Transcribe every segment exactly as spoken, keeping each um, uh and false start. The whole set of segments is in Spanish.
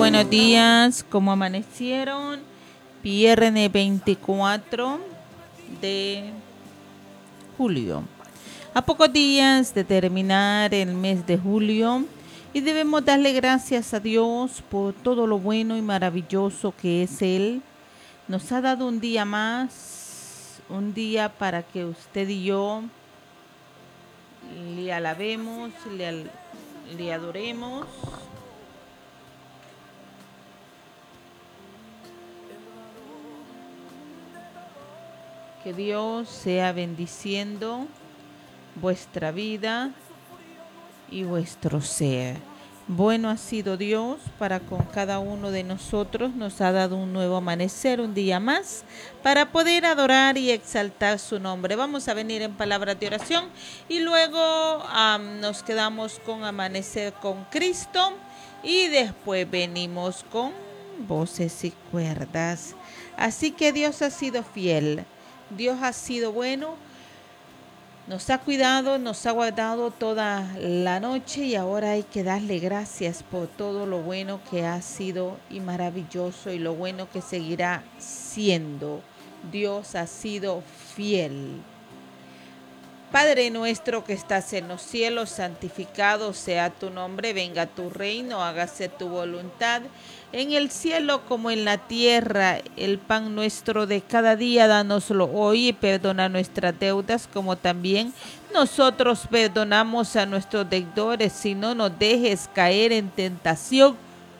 buenos días. ¿Cómo amanecieron? Viernes veinticuatro de julio. A pocos días de terminar el mes de julio y debemos darle gracias a Dios por todo lo bueno y maravilloso que es Él. Nos ha dado un día más, un día para que usted y yo le alabemos, le, al- le adoremos. Que Dios sea bendiciendo vuestra vida y vuestro ser. Bueno ha sido Dios para con cada uno de nosotros. Nos ha dado un nuevo amanecer, un día más, para poder adorar y exaltar su nombre. Vamos a venir en palabras de oración y luego um, nos quedamos con amanecer con Cristo y después venimos con voces y cuerdas. Así que Dios ha sido fiel. Dios ha sido bueno, nos ha cuidado, nos ha guardado toda la noche y ahora hay que darle gracias por todo lo bueno que ha sido y maravilloso y lo bueno que seguirá siendo. Dios ha sido fiel. Padre nuestro que estás en los cielos, santificado sea tu nombre, venga tu reino, hágase tu voluntad, en el cielo como en la tierra. El pan nuestro de cada día, dánoslo hoy y perdona nuestras deudas como también nosotros perdonamos a nuestros deudores, y no nos dejes caer en tentación,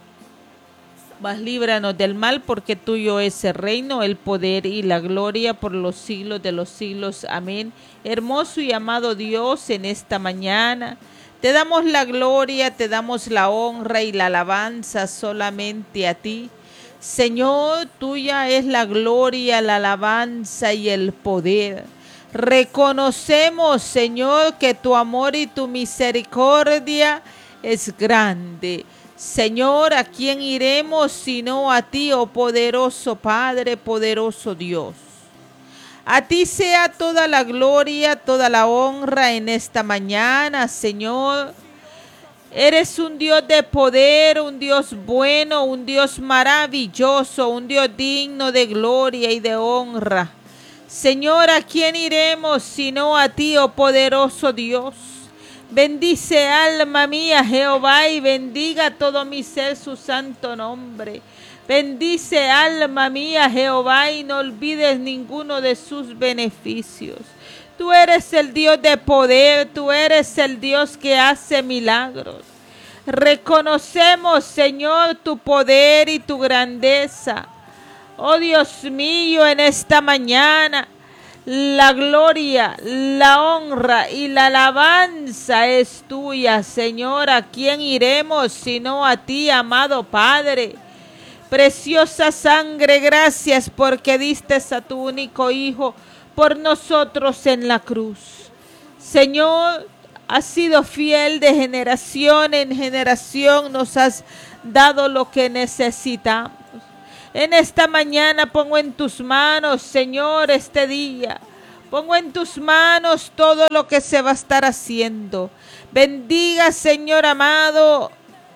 mas líbranos del mal, porque tuyo es el reino, el poder y la gloria por los siglos de los siglos. Amén. Hermoso y amado Dios, en esta mañana te damos la gloria, te damos la honra y la alabanza solamente a ti. Señor, tuya es la gloria, la alabanza y el poder. Reconocemos, Señor, que tu amor y tu misericordia es grande. Señor, ¿a quién iremos sino a ti, oh poderoso Padre, poderoso Dios? A ti sea toda la gloria, toda la honra en esta mañana, Señor. Eres un Dios de poder, un Dios bueno, un Dios maravilloso, un Dios digno de gloria y de honra. Señor, ¿a quién iremos sino a ti, oh poderoso Dios? Bendice alma mía Jehová y bendiga todo mi ser su santo nombre. Bendice alma mía Jehová y no olvides ninguno de sus beneficios. Tú eres el Dios de poder, tú eres el Dios que hace milagros. Reconocemos, Señor, tu poder y tu grandeza. Oh Dios mío, en esta mañana la gloria, la honra y la alabanza es tuya, Señor. ¿A quién iremos sino a ti, amado Padre? Preciosa sangre, gracias porque diste a tu único Hijo por nosotros en la cruz. Señor, has sido fiel de generación en generación, nos has dado lo que necesitamos. En esta mañana pongo en tus manos, Señor, este día. Pongo en tus manos todo lo que se va a estar haciendo. Bendiga, Señor amado,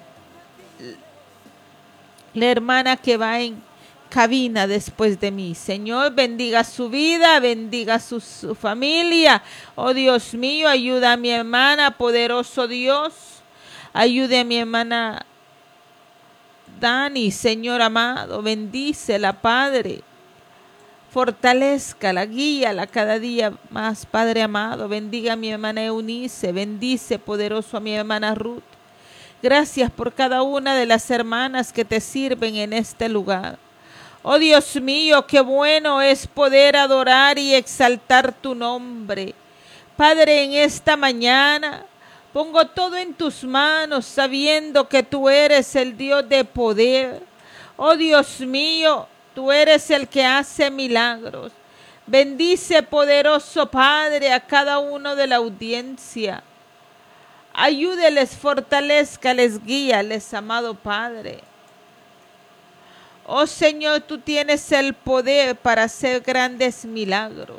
la hermana que va en cabina después de mí. Señor, bendiga su vida, bendiga su, su familia. Oh Dios mío, ayuda a mi hermana, poderoso Dios. Ayude a mi hermana Dani, Señor amado, bendícela, Padre. Fortalezcala, guíala cada día más, Padre amado. Bendiga a mi hermana Eunice, bendice, poderoso, a mi hermana Ruth. Gracias por cada una de las hermanas que te sirven en este lugar. Oh Dios mío, qué bueno es poder adorar y exaltar tu nombre. Padre, en esta mañana pongo todo en tus manos, sabiendo que tú eres el Dios de poder. Oh Dios mío, tú eres el que hace milagros. Bendice, poderoso Padre, a cada uno de la audiencia. Ayúdeles, fortalézcales, guíales, amado Padre. Oh Señor, tú tienes el poder para hacer grandes milagros.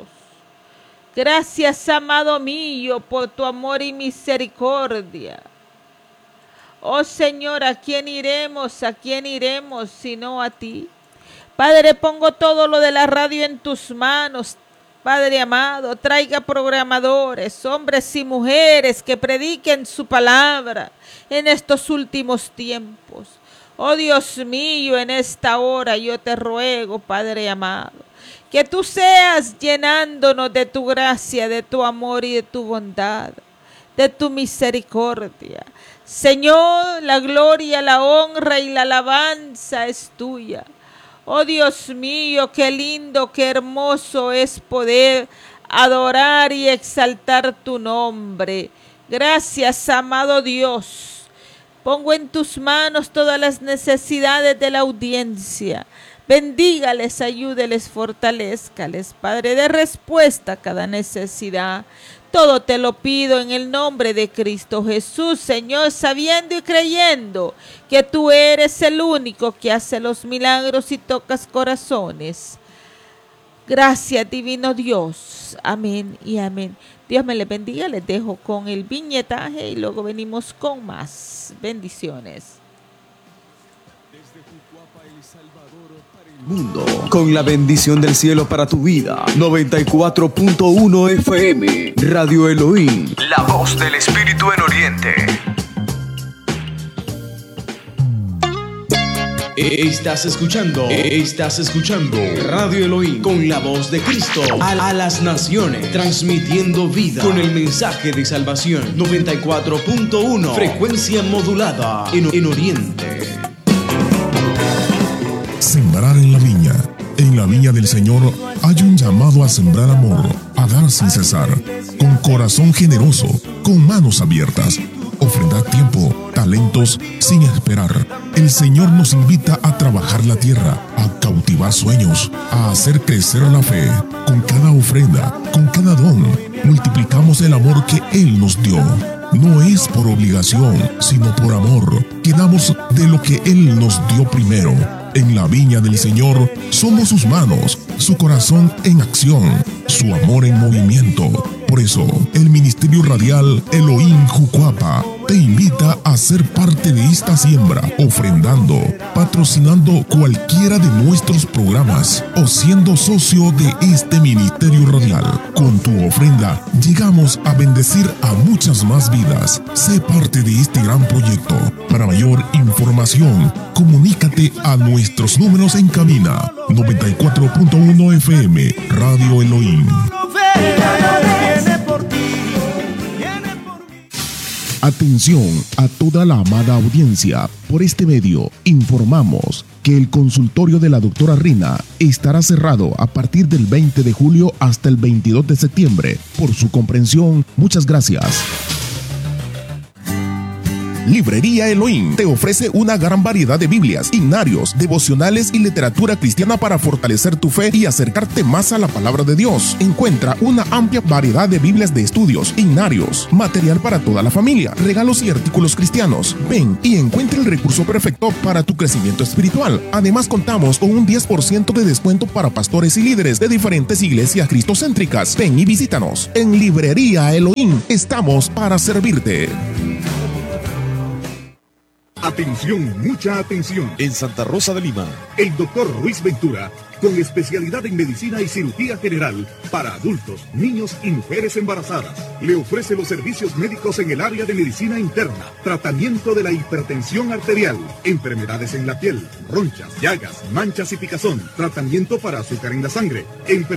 Gracias, amado mío, por tu amor y misericordia. Oh Señor, ¿a quién iremos? ¿A quién iremos sino a ti? Padre, pongo todo lo de la radio en tus manos. Padre amado, traiga programadores, hombres y mujeres que prediquen su palabra en estos últimos tiempos. Oh Dios mío, en esta hora yo te ruego, Padre amado, que tú seas llenándonos de tu gracia, de tu amor y de tu bondad, de tu misericordia. Señor, la gloria, la honra y la alabanza es tuya. Oh Dios mío, qué lindo, qué hermoso es poder adorar y exaltar tu nombre. Gracias, amado Dios. Pongo en tus manos todas las necesidades de la audiencia. Bendígales, ayúdeles, fortalézcales, Padre, de respuesta a cada necesidad. Todo te lo pido en el nombre de Cristo Jesús, Señor, sabiendo y creyendo que tú eres el único que hace los milagros y tocas corazones. Gracias, divino Dios. Amén y amén. Dios me les bendiga. Les dejo con el viñetaje y luego venimos con más bendiciones. Mundo, con la bendición del cielo para tu vida. noventa y cuatro punto uno F M, Radio Elohim, la voz del Espíritu en Oriente. Estás escuchando, estás escuchando Radio Elohim, con la voz de Cristo a, a las naciones, transmitiendo vida con el mensaje de salvación. noventa y cuatro punto uno, frecuencia modulada en, en Oriente. Sembrar en la viña. En la viña del Señor hay un llamado a sembrar amor, a dar sin cesar, con corazón generoso, con manos abiertas. Ofrendar tiempo, talentos, sin esperar. El Señor nos invita a trabajar la tierra, a cautivar sueños, a hacer crecer la fe. Con cada ofrenda, con cada don, multiplicamos el amor que Él nos dio. No es por obligación, sino por amor, que damos de lo que Él nos dio primero. En la viña del Señor somos sus manos, su corazón en acción, su amor en movimiento. Por eso, el Ministerio Radial Elohim Jucuapa te invita a ser parte de esta siembra, ofrendando, patrocinando cualquiera de nuestros programas o siendo socio de este Ministerio Radial. Con tu ofrenda, llegamos a bendecir a muchas más vidas. Sé parte de este gran proyecto. Para mayor información, comunícate a nuestros números en cabina. noventa y cuatro punto uno F M, Radio Elohim. Atención a toda la amada audiencia. Por este medio informamos que el consultorio de la doctora Rina estará cerrado a partir del veinte de julio hasta el veintidós de septiembre. Por su comprensión, muchas gracias. Librería Elohim te ofrece una gran variedad de Biblias, himnarios, devocionales y literatura cristiana para fortalecer tu fe y acercarte más a la palabra de Dios. Encuentra una amplia variedad de Biblias de estudios, himnarios, material para toda la familia, regalos y artículos cristianos. Ven y encuentra el recurso perfecto para tu crecimiento espiritual. Además, contamos con un diez por ciento de descuento para pastores y líderes de diferentes iglesias cristocéntricas. Ven y visítanos. En Librería Elohim estamos para servirte. Atención, mucha atención. En Santa Rosa de Lima, el doctor Ruiz Ventura, con especialidad en medicina y cirugía general para adultos, niños y mujeres embarazadas, le ofrece los servicios médicos en el área de medicina interna, tratamiento de la hipertensión arterial, enfermedades en la piel, ronchas, llagas, manchas y picazón, tratamiento para azúcar en la sangre, enfermedades